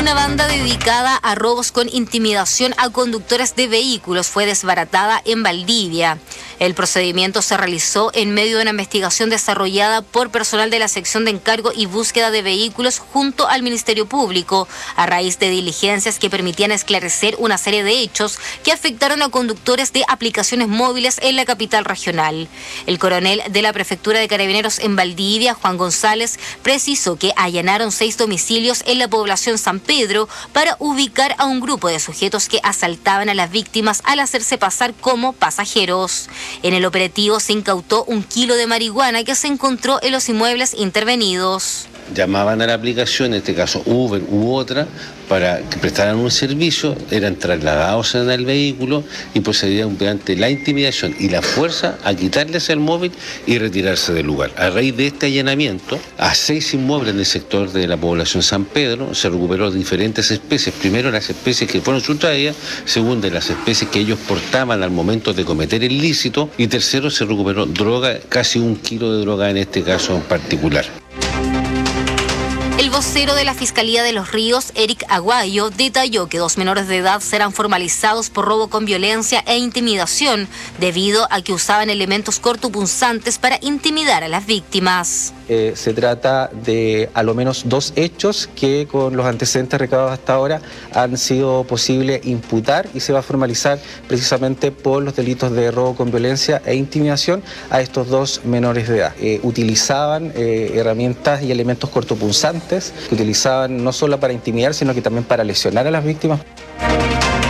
Una banda dedicada a robos con intimidación a conductores de vehículos fue desbaratada en Valdivia. El procedimiento se realizó en medio de una investigación desarrollada por personal de la sección de encargo y búsqueda de vehículos junto al Ministerio Público, a raíz de diligencias que permitían esclarecer una serie de hechos que afectaron a conductores de aplicaciones móviles en la capital regional. El coronel de la Prefectura de Carabineros en Valdivia, Juan González, precisó que allanaron 6 domicilios en la población San Pedro para ubicar a un grupo de sujetos que asaltaban a las víctimas al hacerse pasar como pasajeros. En el operativo se incautó 1 kilo de marihuana que se encontró en los inmuebles intervenidos. Llamaban a la aplicación, en este caso Uber u otra, para que prestaran un servicio, eran trasladados en el vehículo y procedían mediante la intimidación y la fuerza a quitarles el móvil y retirarse del lugar. A raíz de este allanamiento, a 6 inmuebles en el sector de la población San Pedro se recuperó diferentes especies. Primero, las especies que fueron sustraídas, segundo, las especies que ellos portaban al momento de cometer el ilícito y tercero, se recuperó droga, casi 1 kilo de droga en este caso en particular. El vocero de la Fiscalía de Los Ríos, Eric Aguayo, detalló que 2 menores de edad serán formalizados por robo con violencia e intimidación, debido a que usaban elementos cortopunzantes para intimidar a las víctimas. Se trata de a lo menos 2 hechos que con los antecedentes recabados hasta ahora han sido posible imputar y se va a formalizar precisamente por los delitos de robo con violencia e intimidación a estos 2 menores de edad. Utilizaban herramientas y elementos cortopunzantes que utilizaban no solo para intimidar, sino que también para lesionar a las víctimas.